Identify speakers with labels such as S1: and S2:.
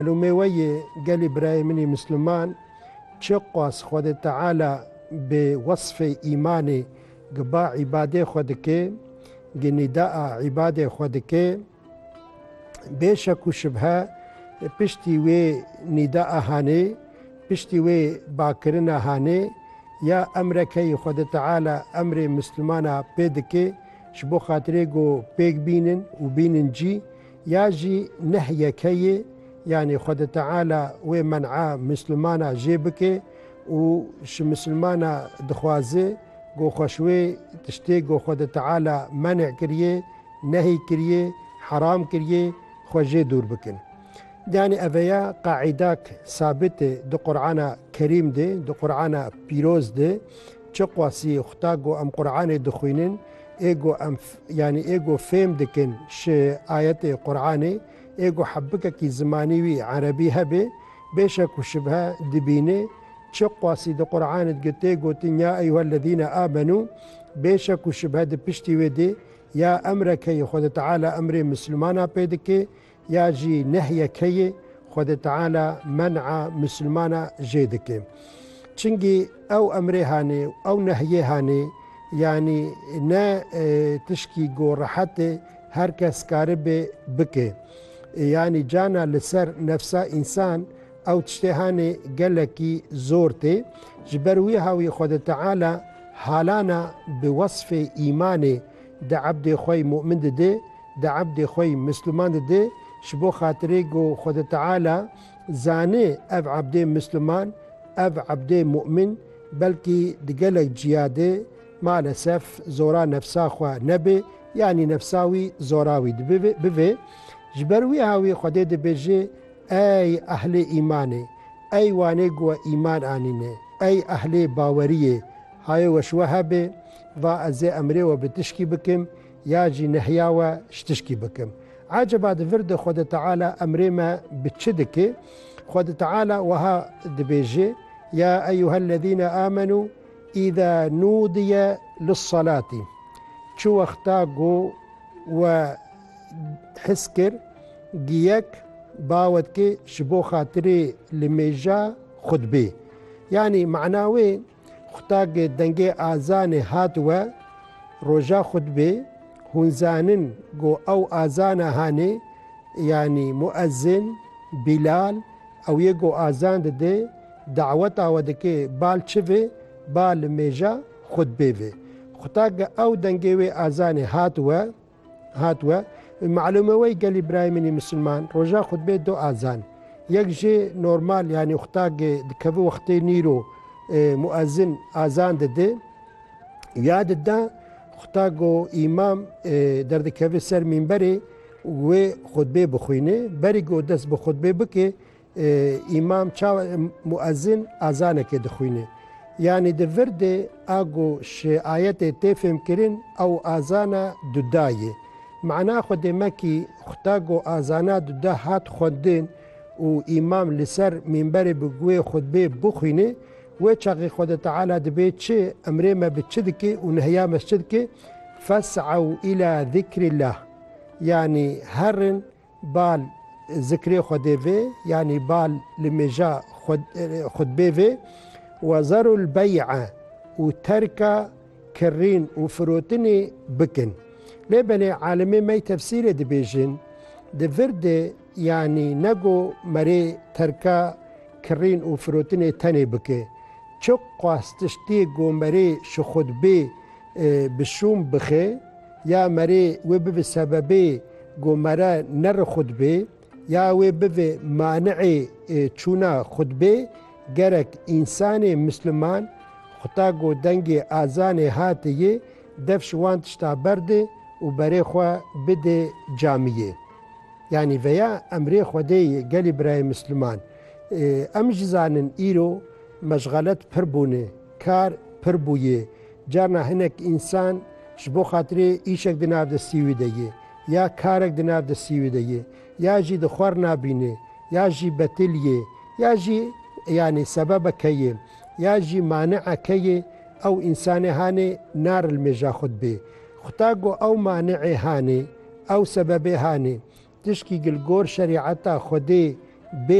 S1: معلومه وی گلی برای منی مسلمان چه قاس خود تعالی به وصف ایمان گبا عباده خود که گنداء عباده خود که بیشک و شبه پشتی وی نداء هانه پشتی وی باکرین هانه یا امر که خود تعالی امر مسلمان پید که شبو خاطره گو پیگ بینن و بینن جی یا جی نهی که یعنی خود تعالی و منع مسلمان جیب که و ش مسلمان دخوازه گو خوشوی تشتی گو خود تعالی منع کریه نهی کریه حرام کریه خوجه دور بکن. یعنی اویا قاعده ثابت دو قرآن کریم ده دو قرآن پیروز ده چه قواسی خدا گو ام قرآن دخوینن ایگو ام یعنی ایگو فهم دکن ش آیت قرآن ایگو حبکه کی زمانی وی عربی هبه بیشک و شبه دبینه چه قواسی دو قرآن دگته گوتن یا ایها الذین آمنوا بیشک و شبه د پشتی وی ده یا امر که خود تعالی امر مسلمانا پیدا که یا جی نهی که خود تعالی منع مسلمانا جید که چنگی او امر هانه او نهی هانه یعنی نه تشکی گو راحت هر کس کاره بکه یعنی جانا لسر نفسا انسان او تشتهانه گلکی زورته جبروی هاوی خود تعالی حالانا بوصف ایمانه ده عبد خوی مؤمن ده ده عبد خوی مسلمان ده شبو خاطره گو خود تعالی زانه اف عبد مسلمان اف عبد مؤمن بلکی دگلک جیاده مالسف زورا نفسا خوا نبه یعنی نفساوی زوراوی بوه جبروی هاوی خوده ده بجه ای اهل ایمانه ای وانه گو ایمان آنینه ای اهل باوریه های وشوه به و از امره و بتشکی بکم یا جی نهیا و شتشکی بکم عجبا دفرد خود تعالی امره ما بتشدك خود تعالی وها دبيجي يا أيها الذين آمنوا إذا نودي للصلاة شو اختاقو وحسكر جيك باودك شبو خاطري لميجا خطبه يعني معناوي اختاق دنگي آزان هاتوا روجا خطبه هنزانن گو او آزان هانه یعنی مؤذن بلال او یگو آزان ده دعوت آوده که بال چوه بال میجا خود بیوه خطاق او دنگه وی آزان هاتوه معلومه وی گل ابراهیمینی مسلمان روژا خود بی دو آزان یک جه نورمال یعنی خطاق دکوه وقتی نیرو مؤذن آزان ده یاد ده خطاگو امام در دکوه سر منبره و خطبه بخوینه بری گو دست به خطبه بکه امام چا مؤذن آزانه که دخوینه یعنی در ورد آگو ش آیت تفهم کرن او آزانه دودایه معنا خود مکی خطاگو آزانه دودا هات خوندن و امام لسر منبره بگوه خطبه بخوینه و چاقی خود تعالی دبی چه امره ما بتشدكي ونهيا مسجدكي فاسعوا الى ذكر الله يعني هرن بال ذكر خديفي يعني بال لمجا خد بيفي وزروا البيع وترك كرين وفروتني بكن لبني عالمي ما تفسير دبيجن دفرد يعني نجو مري تركا كرين وفروتني تاني بكي چه قاستشتی گو مری شو خود بی بشوم بخه یا مری و به سببی گو مرا نر خود بی یا و به مانع چونا خود بی گرک انسان مسلمان خطا گو دنگ آزان هاتیه دفش وانتشتا برده و بری خوا بده جامعه یعنی ویا امری خودی گلی برای مسلمان ام جزانن ایرو مشغلت پر بونه کار پر بویه جارنا هنک انسان شبو خاطره ایشک دناف دستیوی دیه یا کارک دناف دستیوی دیه یا جی دخوار نابینه یا جی بتلیه یا جی یعنی سبب کیه یا جی مانع کیه او انسان هانه نار المجا خود به خطاگو او مانع هانه او سبب هانه تشکی گلگور شریعتا خودی bê